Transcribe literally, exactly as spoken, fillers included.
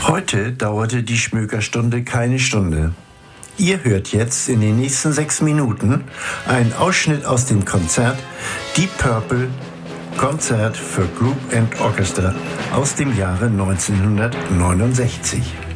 Heute dauerte die Schmökerstunde keine Stunde. Ihr hört jetzt in den nächsten sechs Minuten einen Ausschnitt aus dem Konzert Deep Purple Konzert für Group and Orchestra aus dem Jahre neunzehnhundertneunundsechzig.